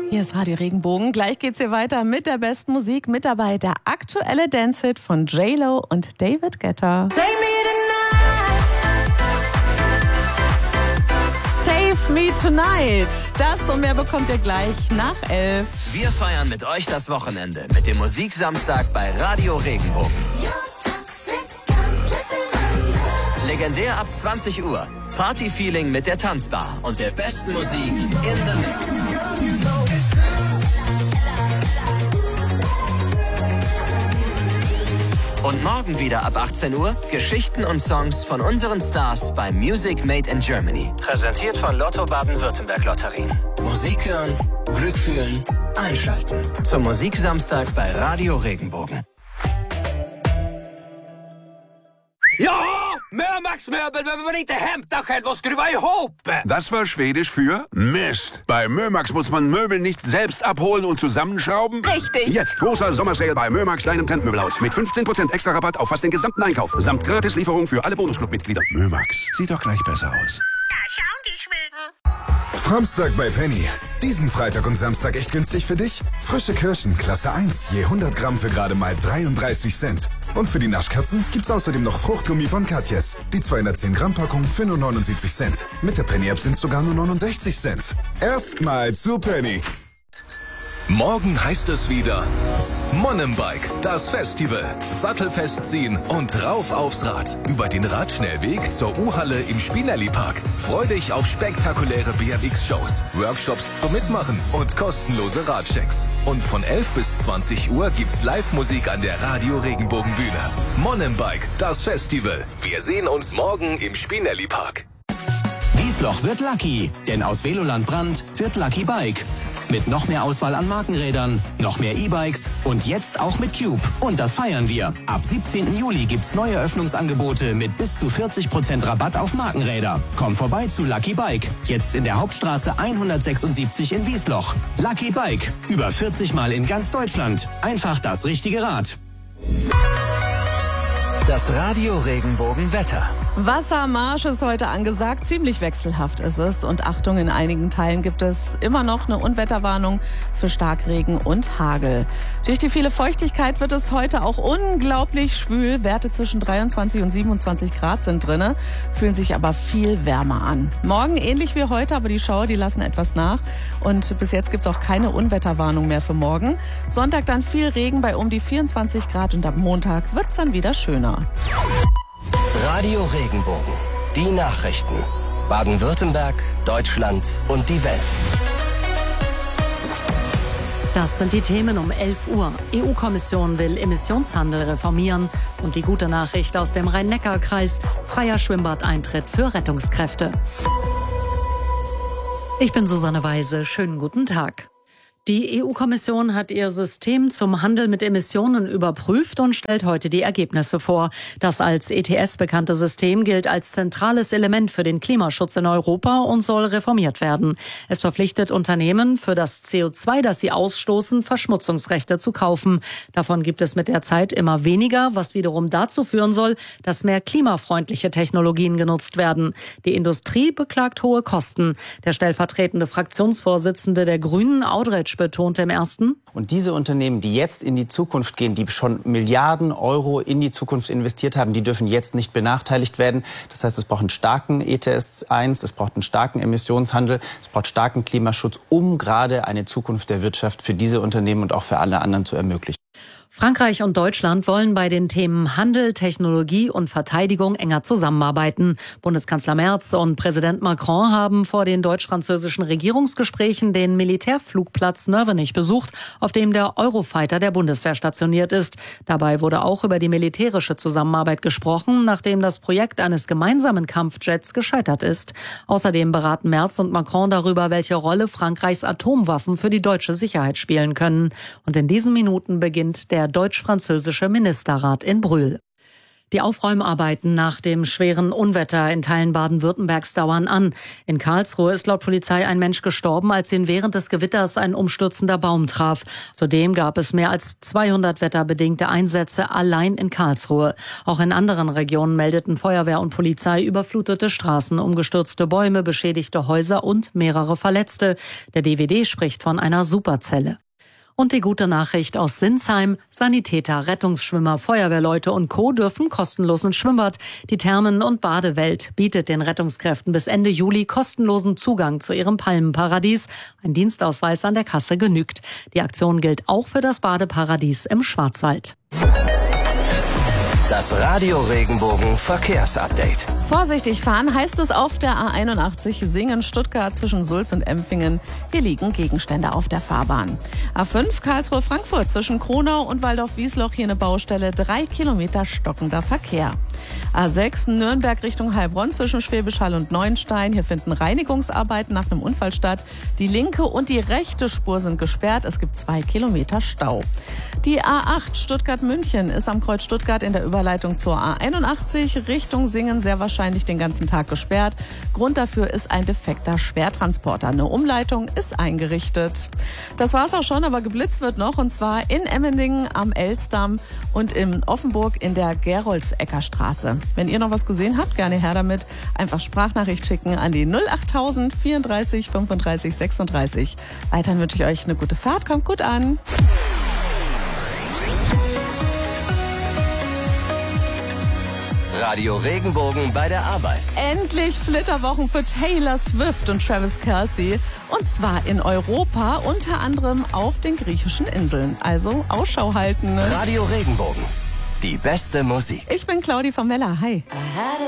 Hier ist Radio Regenbogen. Gleich geht's hier weiter mit der besten Musik. Mit dabei der aktuelle Dance-Hit von J-Lo und David Guetta. Save Me Tonight. Das und mehr bekommt ihr gleich nach 11. Wir feiern mit euch das Wochenende mit dem Musiksamstag bei Radio Regenbogen. Legendär ab 20 Uhr. Party-Feeling mit der Tanzbar und der besten Musik in the Mix. Und morgen wieder ab 18 Uhr Geschichten und Songs von unseren Stars bei Music Made in Germany. Präsentiert von Lotto Baden-Württemberg Lotterien. Musik hören, Glück fühlen, einschalten. Zum Musiksamstag bei Radio Regenbogen. Ja! Mörmax Möbel behöver man inte hämta själv och skruva ihop. Das war Schwedisch für Mist. Bei Mörmax muss man Möbel nicht selbst abholen und zusammenschrauben. Richtig. Jetzt großer Sommersale bei Mörmax, deinem Trendmöbelhaus. Mit 15% extra Rabatt auf fast den gesamten Einkauf. Samt Gratislieferung für alle Bonusclub-Mitglieder. Mörmax, sieht doch gleich besser aus. Da schauen die Schweden. Samstag bei Penny. Diesen Freitag und Samstag echt günstig für dich? Frische Kirschen, Klasse 1, je 100 Gramm für gerade mal 33 Cent. Und für die Naschkatzen gibt's außerdem noch Fruchtgummi von Katjes. Die 210 Gramm Packung für nur 79 Cent. Mit der Penny-App sind's sogar nur 69 Cent. Erstmal zu Penny. Morgen heißt es wieder Mountainbike, das Festival. Sattelfest ziehen und rauf aufs Rad. Über den Radschnellweg zur U-Halle im Spinelli-Park. Freu dich auf spektakuläre BMX-Shows, Workshops zum Mitmachen und kostenlose Radchecks. Und von 11 bis 20 Uhr gibt's Live-Musik an der Radio Regenbogen-Bühne. Mountainbike, das Festival. Wir sehen uns morgen im Spinelli-Park. Wiesloch wird Lucky, denn aus Veloland Brand wird Lucky Bike. Mit noch mehr Auswahl an Markenrädern, noch mehr E-Bikes und jetzt auch mit Cube. Und das feiern wir. Ab 17. Juli gibt's neue Öffnungsangebote mit bis zu 40% Rabatt auf Markenräder. Komm vorbei zu Lucky Bike. Jetzt in der Hauptstraße 176 in Wiesloch. Lucky Bike. Über 40 Mal in ganz Deutschland. Einfach das richtige Rad. Das Radio Regenbogen Wetter. Wassermarsch ist heute angesagt. Ziemlich wechselhaft ist es. Und Achtung, in einigen Teilen gibt es immer noch eine Unwetterwarnung für Starkregen und Hagel. Durch die viele Feuchtigkeit wird es heute auch unglaublich schwül. Werte zwischen 23 und 27 Grad sind drinne, fühlen sich aber viel wärmer an. Morgen ähnlich wie heute, aber die Schauer, die lassen etwas nach. Und bis jetzt gibt es auch keine Unwetterwarnung mehr für morgen. Sonntag dann viel Regen bei um die 24 Grad und ab Montag wird es dann wieder schöner. Radio Regenbogen. Die Nachrichten. Baden-Württemberg, Deutschland und die Welt. Das sind die Themen um 11 Uhr. EU-Kommission will Emissionshandel reformieren. Und die gute Nachricht aus dem Rhein-Neckar-Kreis: freier Schwimmbadeintritt für Rettungskräfte. Ich bin Susanne Weise. Schönen guten Tag. Die EU-Kommission hat ihr System zum Handel mit Emissionen überprüft und stellt heute die Ergebnisse vor. Das als ETS bekannte System gilt als zentrales Element für den Klimaschutz in Europa und soll reformiert werden. Es verpflichtet Unternehmen, für das CO2, das sie ausstoßen, Verschmutzungsrechte zu kaufen. Davon gibt es mit der Zeit immer weniger, was wiederum dazu führen soll, dass mehr klimafreundliche Technologien genutzt werden. Die Industrie beklagt hohe Kosten. Der stellvertretende Fraktionsvorsitzende der Grünen, Audretsch, betonte im Ersten. Und diese Unternehmen, die jetzt in die Zukunft gehen, die schon Milliarden Euro in die Zukunft investiert haben, die dürfen jetzt nicht benachteiligt werden. Das heißt, es braucht einen starken ETS 1, es braucht einen starken Emissionshandel, es braucht starken Klimaschutz, um gerade eine Zukunft der Wirtschaft für diese Unternehmen und auch für alle anderen zu ermöglichen. Frankreich und Deutschland wollen bei den Themen Handel, Technologie und Verteidigung enger zusammenarbeiten. Bundeskanzler Merz und Präsident Macron haben vor den deutsch-französischen Regierungsgesprächen den Militärflugplatz Nörvenich besucht, auf dem der Eurofighter der Bundeswehr stationiert ist. Dabei wurde auch über die militärische Zusammenarbeit gesprochen, nachdem das Projekt eines gemeinsamen Kampfjets gescheitert ist. Außerdem beraten Merz und Macron darüber, welche Rolle Frankreichs Atomwaffen für die deutsche Sicherheit spielen können. Und in diesen Minuten beginnt der deutsch-französische Ministerrat in Brühl. Die Aufräumarbeiten nach dem schweren Unwetter in Teilen Baden-Württembergs dauern an. In Karlsruhe ist laut Polizei ein Mensch gestorben, als ihn während des Gewitters ein umstürzender Baum traf. Zudem gab es mehr als 200 wetterbedingte Einsätze allein in Karlsruhe. Auch in anderen Regionen meldeten Feuerwehr und Polizei überflutete Straßen, umgestürzte Bäume, beschädigte Häuser und mehrere Verletzte. Der DWD spricht von einer Superzelle. Und die gute Nachricht aus Sinsheim: Sanitäter, Rettungsschwimmer, Feuerwehrleute und Co. dürfen kostenlos ins Schwimmbad. Die Thermen- und Badewelt bietet den Rettungskräften bis Ende Juli kostenlosen Zugang zu ihrem Palmenparadies. Ein Dienstausweis an der Kasse genügt. Die Aktion gilt auch für das Badeparadies im Schwarzwald. Das Radio Regenbogen Verkehrsupdate. Vorsichtig fahren heißt es auf der A81 Singen-Stuttgart zwischen Sulz und Empfingen. Hier liegen Gegenstände auf der Fahrbahn. A5 Karlsruhe-Frankfurt zwischen Kronau und Waldorf-Wiesloch, hier eine Baustelle, 3 Kilometer stockender Verkehr. A6 Nürnberg Richtung Heilbronn zwischen Schwäbisch Hall und Neuenstein. Hier finden Reinigungsarbeiten nach einem Unfall statt. Die linke und die rechte Spur sind gesperrt. Es gibt 2 Kilometer Stau. Die A8 Stuttgart-München ist am Kreuz Stuttgart in der Überleitung zur A81 Richtung Singen sehr wahrscheinlich den ganzen Tag gesperrt. Grund dafür ist ein defekter Schwertransporter. Eine Umleitung ist eingerichtet. Das war's auch schon, aber geblitzt wird noch, und zwar in Emmendingen am Elsdamm und in Offenburg in der Geroldsecker Straße. Wenn ihr noch was gesehen habt, gerne her damit. Einfach Sprachnachricht schicken an die 08000 34 35 36. Weiterhin wünsche ich euch eine gute Fahrt. Kommt gut an. Radio Regenbogen bei der Arbeit. Endlich Flitterwochen für Taylor Swift und Travis Kelce. Und zwar in Europa, unter anderem auf den griechischen Inseln. Also Ausschau halten. Radio Regenbogen. Die beste Musik. Ich bin Claudi von Mella. Hi.